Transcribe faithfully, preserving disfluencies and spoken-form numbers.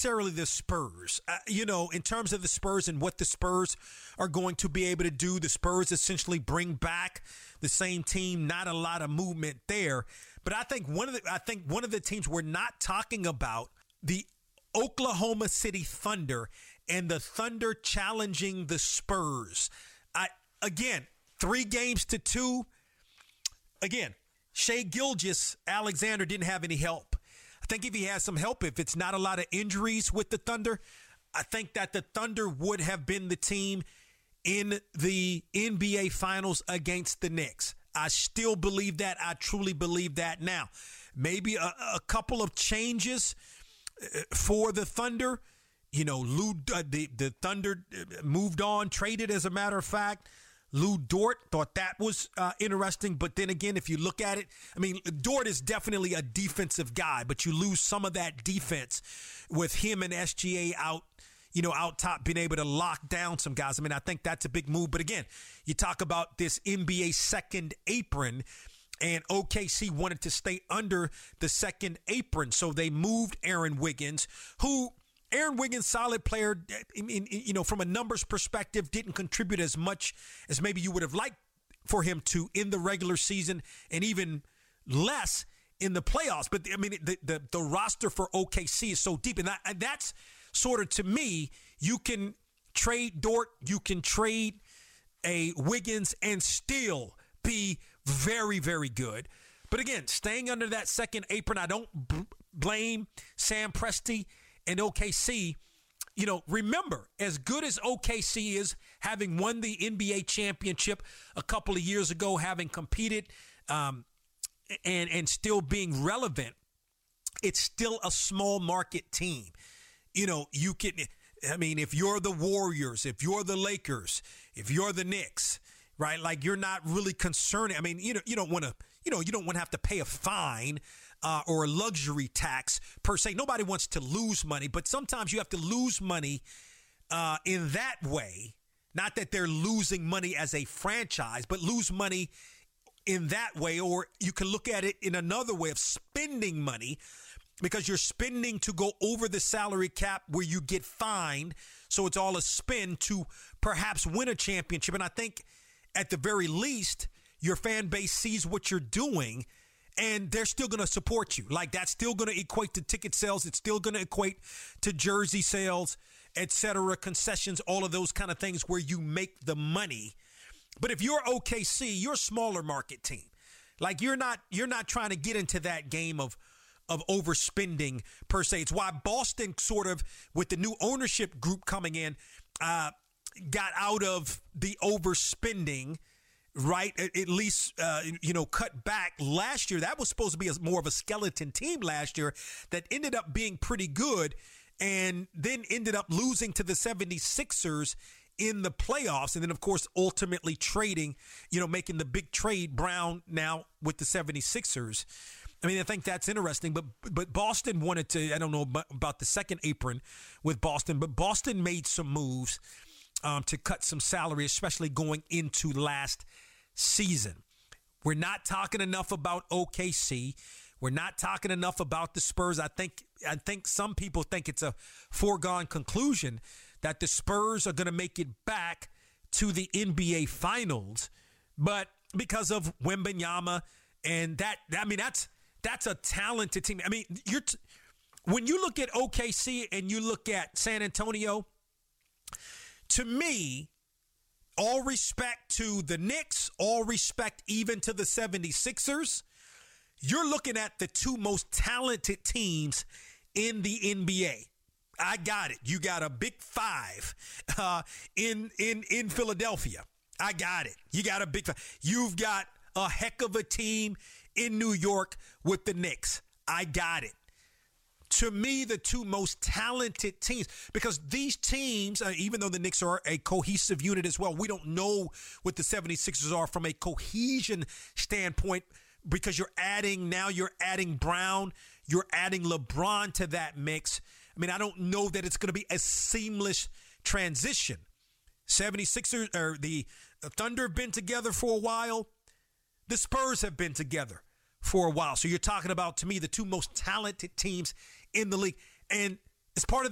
necessarily the Spurs. Uh, you know, in terms of the Spurs and what the Spurs are going to be able to do, the Spurs essentially bring back the same team. Not a lot of movement there, but I think one of the I think one of the teams we're not talking about, the Oklahoma City Thunder, and the Thunder challenging the Spurs. I again, three games to two. Again, Shai Gilgeous-Alexander didn't have any help. I think if he has some help, if it's not a lot of injuries with the Thunder, I think that the Thunder would have been the team in the N B A Finals against the Knicks. I still believe that. I truly believe that now. Maybe a, a couple of changes for the Thunder. You know, Lou, uh, the, the Thunder moved on, traded as a matter of fact. Lou Dort, thought that was uh, interesting. But then again, if you look at it, I mean, Dort is definitely a defensive guy, but you lose some of that defense with him and S G A out, you know, out top, being able to lock down some guys. I mean, I think that's a big move. But again, you talk about this N B A second apron, and O K C wanted to stay under the second apron. So they moved Aaron Wiggins, who Aaron Wiggins, solid player, I mean, you know, from a numbers perspective, didn't contribute as much as maybe you would have liked for him to in the regular season, and even less in the playoffs. But I mean, the the, the roster for O K C is so deep, and, that, and that's sort of, to me, you can trade Dort, you can trade a Wiggins, and still be very, very good. But again, staying under that second apron, I don't b- blame Sam Presti and O K C. You know, remember, as good as O K C is, having won the N B A championship a couple of years ago, having competed um, and, and still being relevant, it's still a small market team. You know, you can, I mean, if you're the Warriors, if you're the Lakers, if you're the Knicks, right? Like, you're not really concerned. I mean, you know, you don't want to, you know, you don't want to have to pay a fine uh, or a luxury tax per se. Nobody wants to lose money, but sometimes you have to lose money uh, in that way. Not that they're losing money as a franchise, but lose money in that way. Or you can look at it in another way of spending money, because you're spending to go over the salary cap where you get fined. So it's all a spin to perhaps win a championship. And I think at the very least, your fan base sees what you're doing, and they're still going to support you. Like, that's still going to equate to ticket sales. It's still going to equate to jersey sales, et cetera, concessions, all of those kind of things where you make the money. But if you're O K C, you're a smaller market team. Like, you're not you're not trying to get into that game of of overspending per se. It's why Boston sort of, with the new ownership group coming in, uh, got out of the overspending, right? At, at least, uh, you know, cut back last year. That was supposed to be a, more of a skeleton team last year that ended up being pretty good, and then ended up losing to the seventy-sixers in the playoffs. And then, of course, ultimately trading, you know, making the big trade, Brown now with the seventy-sixers. I mean, I think that's interesting, but but Boston wanted to, I don't know about the second apron with Boston, but Boston made some moves um, to cut some salary, especially going into last season. We're not talking enough about O K C. We're not talking enough about the Spurs. I think I think some people think it's a foregone conclusion that the Spurs are going to make it back to the N B A Finals, but because of Wembanyama, and that, I mean, that's that's a talented team. I mean, you're t- when you look at O K C and you look at San Antonio, to me, all respect to the Knicks, all respect even to the seventy-sixers, you're looking at the two most talented teams in the N B A. I got it. You got a big five uh, in in in Philadelphia. I got it. You got a big five. You've got a heck of a team in New York with the Knicks. I got it. To me, the two most talented teams, because these teams, uh, even though the Knicks are a cohesive unit as well, we don't know what the seventy-sixers are from a cohesion standpoint, because you're adding, now you're adding Brown, you're adding LeBron to that mix. I mean, I don't know that it's going to be a seamless transition. seventy-sixers, or the Thunder have been together for a while. The Spurs have been together for a while. So you're talking about, to me, the two most talented teams in the league. And as part of